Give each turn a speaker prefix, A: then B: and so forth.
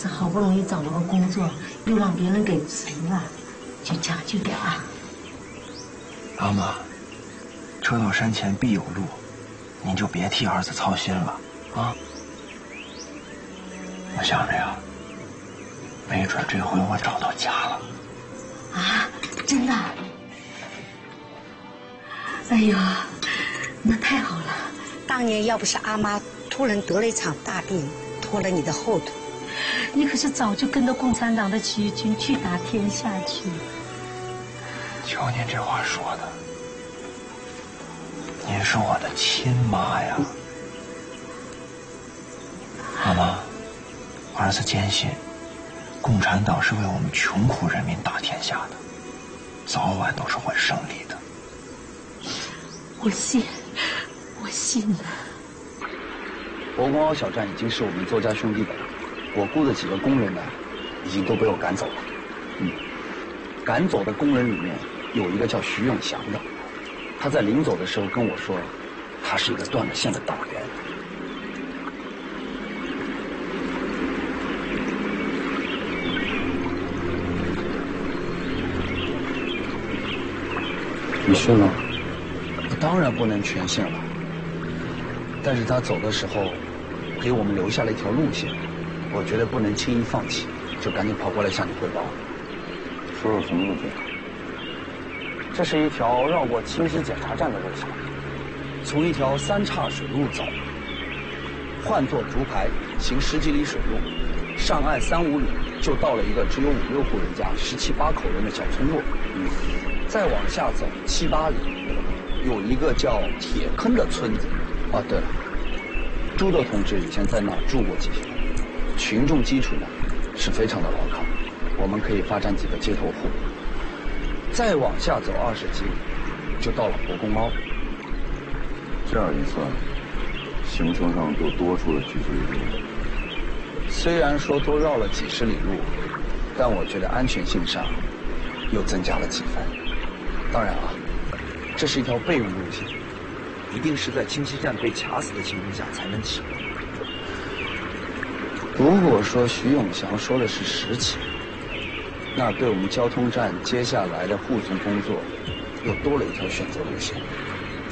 A: 这好不容易找了个工作，又让别人给辞了，就将就点啊。
B: 老妈，车到山前必有路，您就别替儿子操心了啊。我想着呀，没准这回我找到家了。
A: 啊，真的？哎呦，那太好了！
C: 当年要不是阿妈突然得了一场大病，拖了你的后腿，
A: 你可是早就跟着共产党的起义军去打天下去了。
B: 瞧您这话说的，您是我的亲妈呀！妈妈，儿子坚信，共产党是为我们穷苦人民打天下的，早晚都是会胜利的。
A: 我信，我信了。
D: 博公凹小站已经是我们邹家兄弟的了，我雇的几个工人呢，已经都被我赶走了。赶走的工人里面有一个叫徐永祥的，他在临走的时候跟我说，他是一个断了线的党员。你信了？当然不能全信了，但是他走的时候给我们留下了一条路线，我觉得不能轻易放弃，就赶紧跑过来向你汇报。说说什么路线？这是一条绕过青溪检查站的路线，从一条三岔水路走，换作竹排行10几里水路，上岸3-5里就到了一个只有5-6户人家、17、18口人的小村落。再往下走7、8里，有一个叫铁坑的村子。啊，对了，朱德同志以前在那儿住过几天，群众基础呢是非常的牢靠，我们可以发展几个街头户。再往下走20几里，就到了博公凹。
E: 这样一算，行程上就多出了几十里路。
D: 虽然说多绕了几十里路，但我觉得安全性上又增加了几分。当然啊，这是一条备用路线，一定是在青溪站被卡死的情况下才能起。如果说徐永祥说的是10起，那对我们交通站接下来的护送工作又多了一条选择路线。